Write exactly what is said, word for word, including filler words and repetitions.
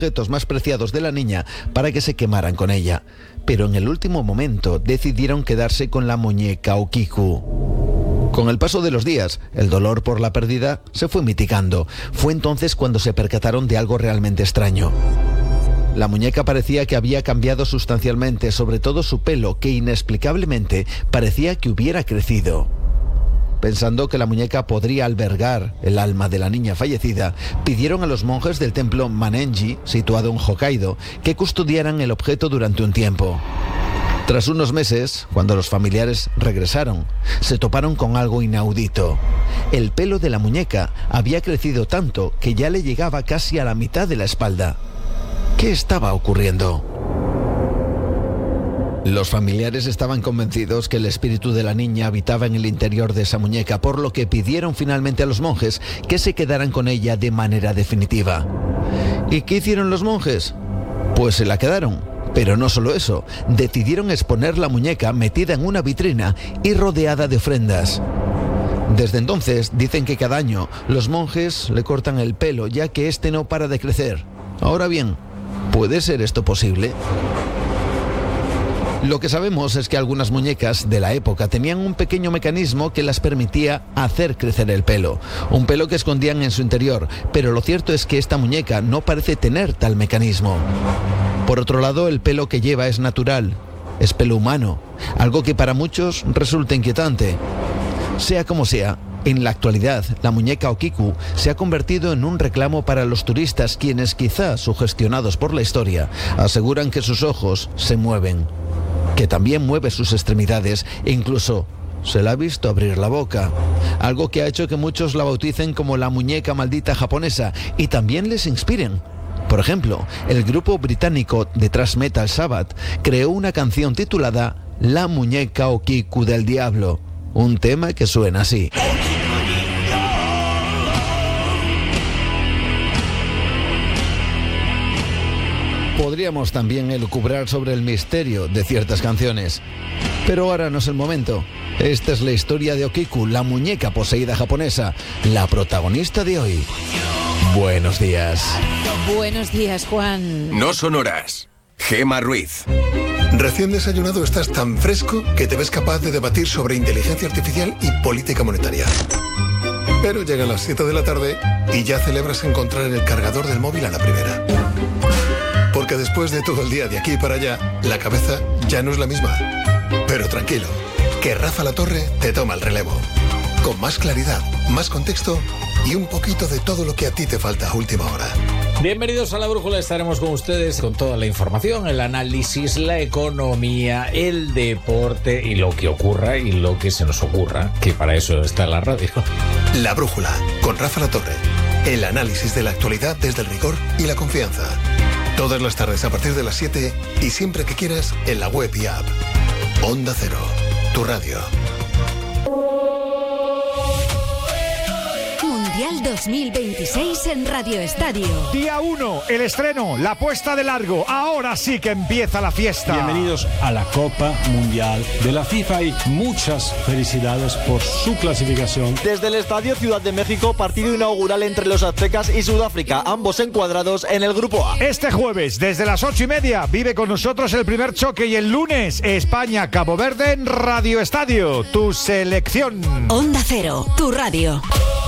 objetos más preciados de la niña para que se quemaran con ella. Pero en el último momento decidieron quedarse con la muñeca Okiku. Con el paso de los días, el dolor por la pérdida se fue mitigando. Fue entonces cuando se percataron de algo realmente extraño. La muñeca parecía que había cambiado sustancialmente, sobre todo su pelo, que inexplicablemente parecía que hubiera crecido. Pensando que la muñeca podría albergar el alma de la niña fallecida, pidieron a los monjes del templo Manenji, situado en Hokkaido, que custodiaran el objeto durante un tiempo. Tras unos meses, cuando los familiares regresaron, se toparon con algo inaudito. El pelo de la muñeca había crecido tanto que ya le llegaba casi a la mitad de la espalda. ¿Qué estaba ocurriendo? Los familiares estaban convencidos que el espíritu de la niña habitaba en el interior de esa muñeca, por lo que pidieron finalmente a los monjes que se quedaran con ella de manera definitiva. ¿Y qué hicieron los monjes? Pues se la quedaron. Pero no solo eso, decidieron exponer la muñeca metida en una vitrina y rodeada de ofrendas. Desde entonces dicen que cada año los monjes le cortan el pelo, ya que este no para de crecer. Ahora bien, ¿puede ser esto posible? Lo que sabemos es que algunas muñecas de la época tenían un pequeño mecanismo que las permitía hacer crecer el pelo, un pelo que escondían en su interior, pero lo cierto es que esta muñeca no parece tener tal mecanismo. Por otro lado, el pelo que lleva es natural, es pelo humano, algo que para muchos resulta inquietante. Sea como sea, en la actualidad, la muñeca Okiku se ha convertido en un reclamo para los turistas, quienes, quizás sugestionados por la historia, aseguran que sus ojos se mueven, que también mueve sus extremidades e incluso se la ha visto abrir la boca, algo que ha hecho que muchos la bauticen como la muñeca maldita japonesa y también les inspiren. Por ejemplo, el grupo británico de thrash metal Sabbath creó una canción titulada La muñeca Okiku del diablo, un tema que suena así. Podríamos también elucubrar sobre el misterio de ciertas canciones, pero ahora no es el momento. Esta es la historia de Okiku, la muñeca poseída japonesa, la protagonista de hoy. Buenos días. Buenos días, Juan. No son horas. Gema Ruiz. Recién desayunado estás tan fresco que te ves capaz de debatir sobre inteligencia artificial y política monetaria. Pero llegan las siete de la tarde y ya celebras encontrar el cargador del móvil a la primera. Porque después de todo el día de aquí para allá, la cabeza ya no es la misma. Pero tranquilo, que Rafa La Torre te toma el relevo. Con más claridad, más contexto y un poquito de todo lo que a ti te falta a última hora. Bienvenidos a La Brújula, estaremos con ustedes con toda la información, el análisis, la economía, el deporte y lo que ocurra y lo que se nos ocurra, que para eso está la radio. La Brújula, con Rafa La Torre. El análisis de la actualidad desde el rigor y la confianza. Todas las tardes a partir de las siete y siempre que quieras en la web y app. Onda Cero, tu radio. Mundial dos mil veintiséis en Radio Estadio. Día uno, el estreno, la puesta de largo. Ahora sí que empieza la fiesta. Bienvenidos a la Copa Mundial de la FIFA y muchas felicidades por su clasificación. Desde el Estadio Ciudad de México, partido inaugural entre los aztecas y Sudáfrica, ambos encuadrados en el Grupo A. Este jueves, desde las ocho y media, vive con nosotros el primer choque y el lunes, España-Cabo Verde en Radio Estadio, tu selección. Onda Cero, tu radio.